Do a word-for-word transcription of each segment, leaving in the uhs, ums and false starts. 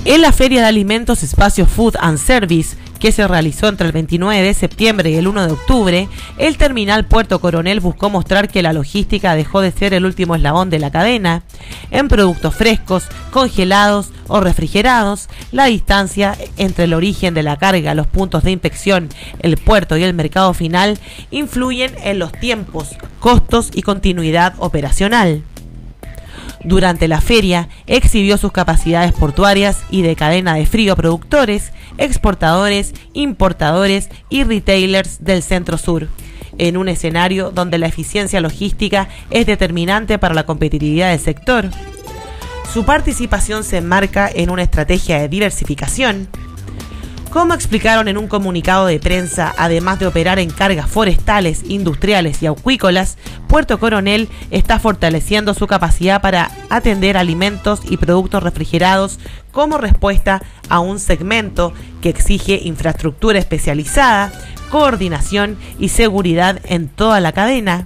En la Feria de Alimentos Espacio Food and Service, que se realizó entre el veintinueve de septiembre y el uno de octubre, el terminal Puerto Coronel buscó mostrar que la logística dejó de ser el último eslabón de la cadena. En productos frescos, congelados o refrigerados, la distancia entre el origen de la carga, los puntos de inspección, el puerto y el mercado final influyen en los tiempos, costos y continuidad operacional. Durante la feria, exhibió sus capacidades portuarias y de cadena de frío a productores, exportadores, importadores y retailers del Centro Sur, en un escenario donde la eficiencia logística es determinante para la competitividad del sector. Su participación se enmarca en una estrategia de diversificación. Como explicaron en un comunicado de prensa, además de operar en cargas forestales, industriales y acuícolas, Puerto Coronel está fortaleciendo su capacidad para atender alimentos y productos refrigerados como respuesta a un segmento que exige infraestructura especializada, coordinación y seguridad en toda la cadena.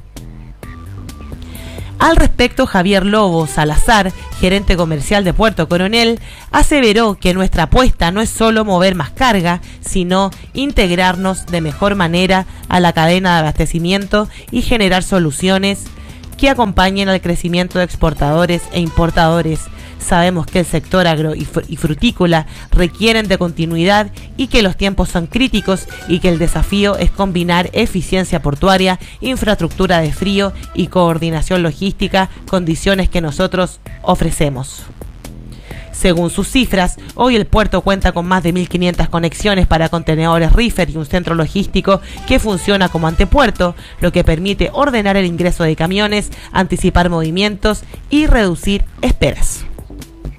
Al respecto, Javier Lobo Salazar, gerente comercial de Puerto Coronel, aseveró que nuestra apuesta no es solo mover más carga, sino integrarnos de mejor manera a la cadena de abastecimiento y generar soluciones que acompañen al crecimiento de exportadores e importadores. Sabemos que el sector agro y frutícola requieren de continuidad y que los tiempos son críticos y que el desafío es combinar eficiencia portuaria, infraestructura de frío y coordinación logística, condiciones que nosotros ofrecemos. Según sus cifras, hoy el puerto cuenta con más de mil quinientas conexiones para contenedores reefer y un centro logístico que funciona como antepuerto, lo que permite ordenar el ingreso de camiones, anticipar movimientos y reducir esperas.